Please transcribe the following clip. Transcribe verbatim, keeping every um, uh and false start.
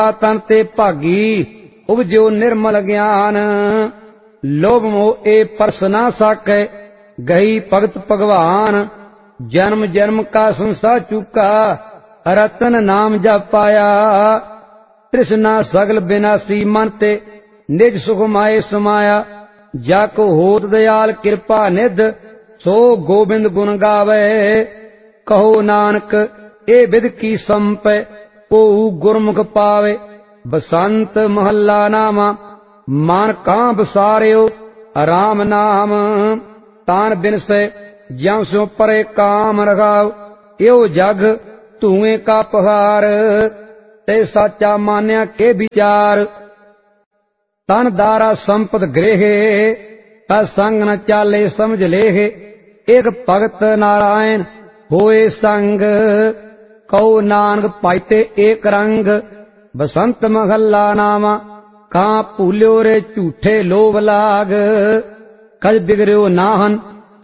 तन ते भागी उपजो निर्मल ज्ञान। लोभ मोह ए परस ना साकै गई भगत भगवान। जन्म जन्म का संसार चुका रतन नाम जप पाया। तृष्णा सगल विनाशी मन ते निज सुख माए समाया। जाको होत दयाल कृपा निध सो गोबिंद गुण गावे। कहो नानक ए विद की संपै ओ गुरमुख पावे। बसंत महला नामा मन कां बसारियो राम नाम। तान बिन से ज्यों स्यों परे काम रखाव। यो जग धुएं का पहाड़ ते साचा मान्या के विचार। तन दारा संपद गृहे का संग न चाले समझ लेहे। एक भगत नारायण होए संग कहो नानक पाइते एक रंग। बसंत महला नामा कां भूल्यो रे झूठे लोभ लाग। कज बिगड़ो नाहन